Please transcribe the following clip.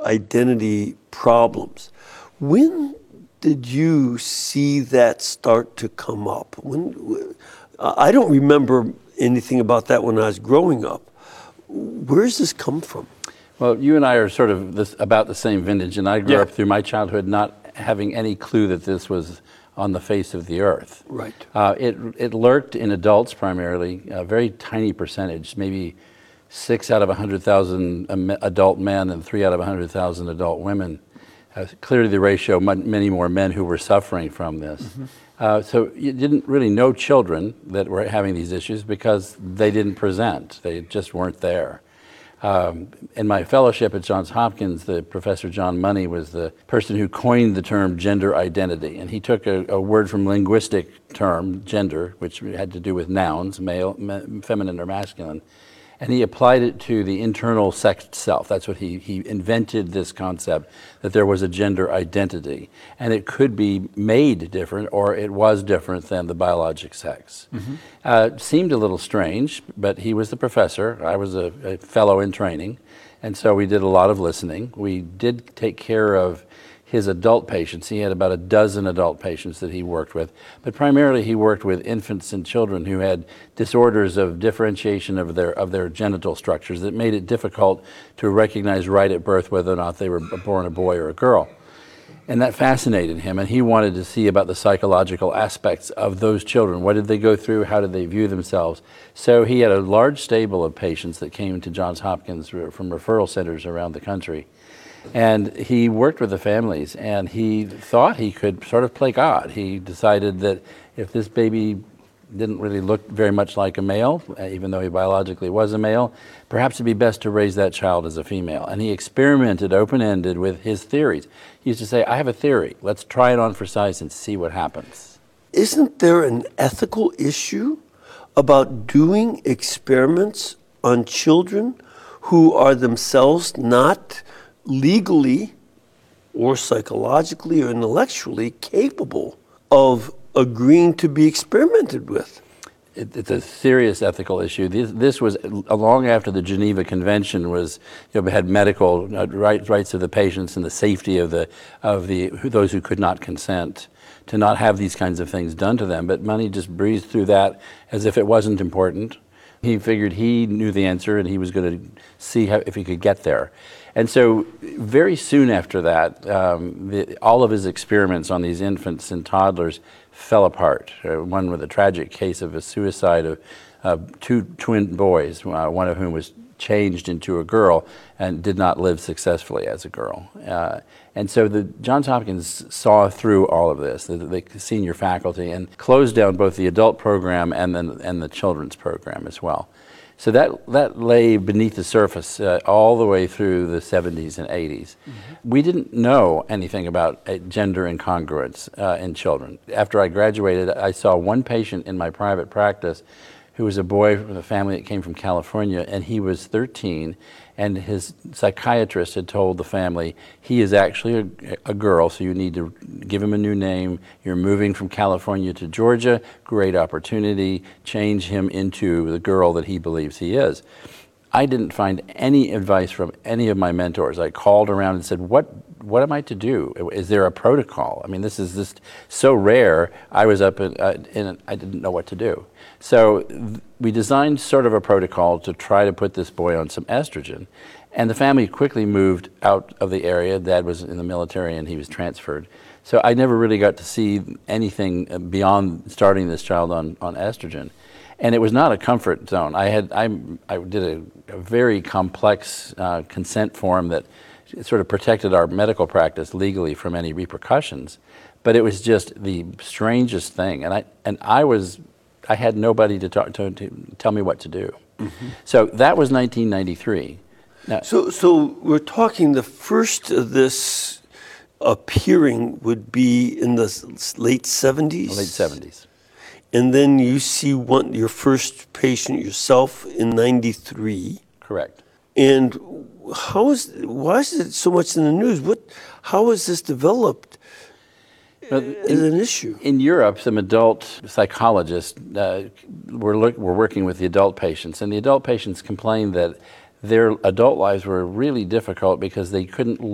identity problems. When did you see that start to come up? I don't remember anything about that when I was growing up. Where does this come from? Well, you and I are sort of about the same vintage, and I grew up through my childhood not having any clue that this was on the face of the earth. Right. It lurked in adults primarily, a very tiny percentage, maybe 6 out of 100,000 adult men and 3 out of 100,000 adult women. Clearly the ratio, many more men who were suffering from this. Mm-hmm. So you didn't really know children that were having these issues because they didn't present. They just weren't there. In my fellowship at Johns Hopkins, the Professor John Money was the person who coined the term gender identity. And he took a word from linguistic term, gender, which had to do with nouns, male, feminine or masculine. And he applied it to the internal sex self. That's what he invented this concept that there was a gender identity. And it could be made different or it was different than the biologic sex. Mm-hmm. It seemed a little strange, but he was the professor. I was a fellow in training. And so we did a lot of listening. We did take care of his adult patients. He had about a dozen adult patients that he worked with, but primarily he worked with infants and children who had disorders of differentiation of their genital structures that made it difficult to recognize right at birth whether or not they were born a boy or a girl. And that fascinated him, and he wanted to see about the psychological aspects of those children. What did they go through? How did they view themselves? So he had a large stable of patients that came to Johns Hopkins from referral centers around the country. And he worked with the families, and he thought he could sort of play God. He decided that if this baby didn't really look very much like a male, even though he biologically was a male, perhaps it'd be best to raise that child as a female. And he experimented open-ended with his theories. He used to say, I have a theory. Let's try it on for size and see what happens. Isn't there an ethical issue about doing experiments on children who are themselves not legally or psychologically or intellectually capable of agreeing to be experimented with? It's a serious ethical issue. This was long after the Geneva Convention was, had medical rights of the patients and the safety of those who could not consent to not have these kinds of things done to them. But Money just breezed through that as if it wasn't important. He figured he knew the answer and he was going to see if he could get there. And so very soon after that, all of his experiments on these infants and toddlers fell apart. One with a tragic case of a suicide of 2 twin boys, one of whom was changed into a girl and did not live successfully as a girl. And so the Johns Hopkins saw through all of this, the senior faculty, and closed down both the adult program and the children's program as well. So that lay beneath the surface all the way through the 70s and 80s. Mm-hmm. We didn't know anything about gender incongruence in children. After I graduated, I saw one patient in my private practice who was a boy from a family that came from California, and he was 13, and his psychiatrist had told the family, he is actually a girl, so you need to give him a new name. You're moving from California to Georgia, great opportunity, change him into the girl that he believes he is. I didn't find any advice from any of my mentors. I called around and said, what am I to do? Is there a protocol? I mean, this is just so rare. I was up and I didn't know what to do. So we designed sort of a protocol to try to put this boy on some estrogen. And the family quickly moved out of the area. Dad was in the military and he was transferred. So I never really got to see anything beyond starting this child on estrogen. And it was not a comfort zone. I did a very complex consent form that sort of protected our medical practice legally from any repercussions. But it was just the strangest thing. And I had nobody to tell me what to do. Mm-hmm. So that was 1993. Now, so we're talking the first of this appearing would be in the late 70s? Late 70s. And then you see your first patient yourself in 93. Correct. And why is it so much in the news? How has this developed as an issue? In Europe, some adult psychologists were working with the adult patients, and the adult patients complained that their adult lives were really difficult because they couldn't